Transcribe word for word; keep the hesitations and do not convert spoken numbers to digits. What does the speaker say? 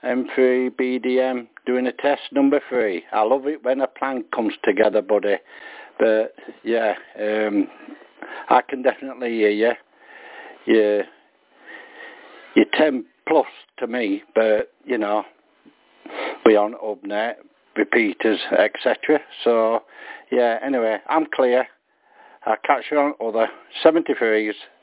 M three B D M doing a test number three. I love it when a plan comes together, buddy. But yeah, um, I can definitely hear you. You're, you're ten plus to me, but you know, we're on Hubnet, repeaters, et cetera. So yeah, anyway, I'm clear. I'll catch you on other seventy-threes.